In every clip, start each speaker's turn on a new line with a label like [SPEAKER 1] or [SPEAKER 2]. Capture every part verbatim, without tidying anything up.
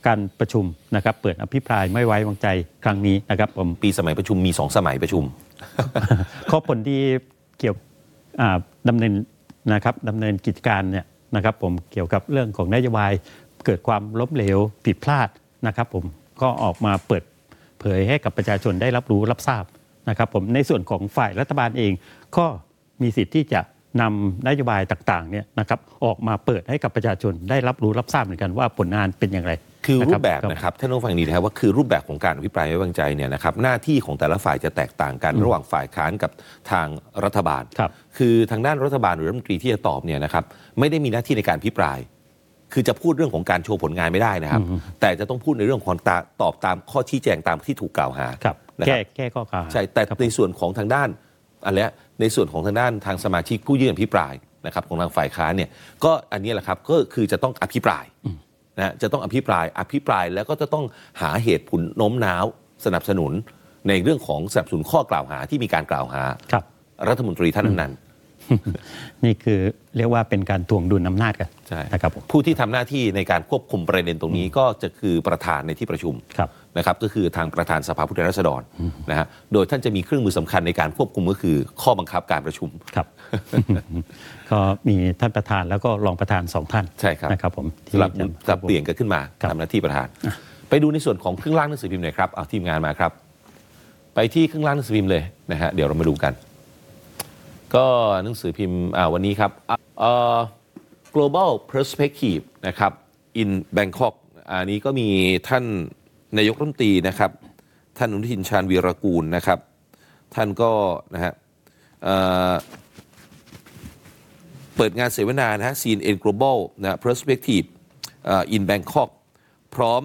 [SPEAKER 1] การประชุมนะครับเปิดอภิปรายไม่ไว้วางใจครั้งนี้นะครับผม
[SPEAKER 2] ปีสมัยประชุมมีสองสมัยประชุม
[SPEAKER 1] ข้อผลที่เกี่ยวดำเนินนะครับดำเนินกิจการเนี่ยนะครับผมเกี่ยวกับเรื่องของนโยบายเกิดความล้มเหลวผิดพลาดนะครับผมก็ออกมาเปิดเผยให้กับประชาชนได้รับรู้รับทราบนะครับผมในส่วนของฝ่ายรัฐบาลเองก็มีสิทธิ์ที่จะนำนโยบายต่างๆเนี่ยนะครับออกมาเปิดให้กับประชาชนได้รับรู้รับทราบเหมือนกันว่าผลงานเป็นอย่างไร
[SPEAKER 2] คือรูปแบบนะครับท่านผู้ฟังดีนะครับว่าคือรูปแบบของการอภิปรายไม่ไว้วางใจเนี่ยนะครับหน้าที่ของแต่ละฝ่ายจะแตกต่างกันระหว่างฝ่ายค้านกับทางรัฐบาลคือทางด้านรัฐบาลหรือรัฐมนตรีที่จะตอบเนี่ยนะครับไม่ได้มีหน้าที่ในการอภิปรายคือจะพูดเรื่องของการโชว์ผลงานไม่ได้นะครับแต่จะต้องพูดในเรื่องของตอบตามข้อชี้แจงตามที่ถูกกล่าวหา
[SPEAKER 1] แก้แก้ข้อกล่าวหา
[SPEAKER 2] ใช่แต่ในส่วนของทางด้านอะไรในส่วนของทางด้านทางสมาชิกผู้ยื่นอภิปรายนะครับของทางฝ่ายค้านเนี่ยก็อันนี้แหละครับก็คือจะต้องอภิปรายนะจะต้องอภิปรายอภิปรายแล้วก็จะต้องหาเหตุผลโน้มน้าวสนับสนุนในเรื่องของสนับสนุนข้อกล่าวหาที่มีการกล่าวหารัฐมนตรีท่านนั้น
[SPEAKER 1] นี่คือเรียกว่าเป็นการทวงดุลอำนาจกัน
[SPEAKER 2] ใช่
[SPEAKER 1] นะครับ
[SPEAKER 2] ผู้ที่ทำหน้าที่ในการควบคุมประเด็นตรงนี้ก็จะคือประธานในที่ประชุมนะครับก็คือทางประธานสภาผู้แทนราษฎรนะฮะโดยท่านจะมีเครื่องมือสำคัญในการควบคุมก็คือข้อบังคับการประชุม
[SPEAKER 1] ครับ ก็มีท่านประธานแล้วก็รองประธานสองท่าน
[SPEAKER 2] ใช่ครับ
[SPEAKER 1] นะครับผม
[SPEAKER 2] สลับสลับเปลี่ยนกันขึ้นมาทำหน้าที่ประธานไปดูในส่วนของครึ่งล่างหนังสือพิมพ์หน่อยครับเอาทีมงานมาครับไปที่ครึ่งล่างหนังสือพิมพ์เลยนะฮะเดี๋ยวเรามาดูกันก็หนังสือพิมพ์วันนี้ครับ global perspective นะครับ in Bangkok อันนี้ก็มีท่านนายกรัฐมนตรีนะครับท่านอนุทินชาญวีรกูลนะครับท่านก็นะฮะเปิดงานเสวนานะฮะ ซี เอ็น เอ็น global นะ perspective in Bangkok พร้อม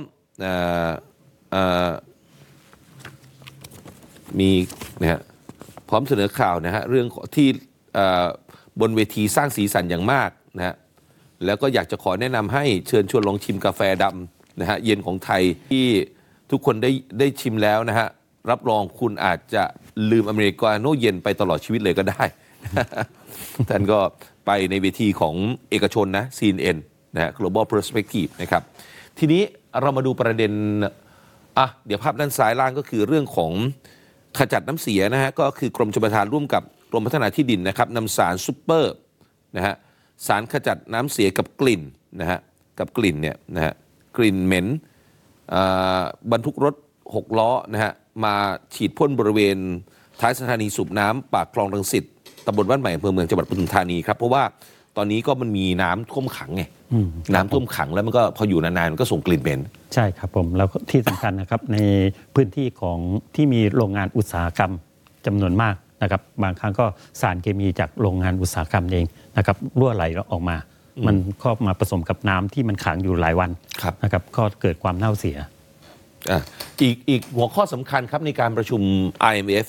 [SPEAKER 2] มีนะฮะพร้อมเสนอข่าวนะฮะเรื่องที่บนเวทีสร้างสีสันอย่างมากนะฮะแล้วก็อยากจะขอแนะนำให้เชิญชวนลองชิมกาแฟดำนะฮะเย็นของไทยที่ทุกคนได้ได้ชิมแล้วนะฮะรับรองคุณอาจจะลืมอเมริกาโน่เย็นไปตลอดชีวิตเลยก็ได้ ท่านก็ไปในเวทีของเอกชนนะ ซี เอ็น เอ็น นะฮะ global perspective นะครับทีนี้เรามาดูประเด็นอ่ะเดี๋ยวภาพด้านซ้ายล่างก็คือเรื่องของขจัดน้ำเสียนะฮะก็คือกรมชลประทานร่วมกับกรมพัฒนาที่ดินนะครับนำสารซุปเปอร์นะฮะสารขจัดน้ำเสียกับกลิ่นนะฮะกับกลิ่นเนี่ยนะฮะกลิ่นเหม็นบรรทุกรถหกล้อนะฮะมาฉีดพ่นบริเวณท้ายสถานีสูบน้ำปากคลองรังสิตตำบลบ้านใหม่อำเภอเมืองจังหวัดปทุมธานีครับเพราะว่าตอนนี้ก็มันมีน้ำท่วมขังไงน้ำท่วมขังแล้วมันก็พออยู่นานๆมันก็ส่งกลิ่นเหม็น
[SPEAKER 1] ใช่ครับผมแล้วที่สำคัญนะครับในพื้นที่ของที่มีโรงงานอุตสาหกรรมจำนวนมากนะครับบางครั้งก็สารเคมีจากโรงงานอุตสาหกรรมเองนะครับรั่วไหลออกมามันก็มาผสมกับน้ำที่มันขังอยู่หลายวันนะครับก็เกิดความเน่าเสีย
[SPEAKER 2] อ่ะอีกอีกหัวข้อสำคัญครับในการประชุม ไอ เอ็ม เอฟ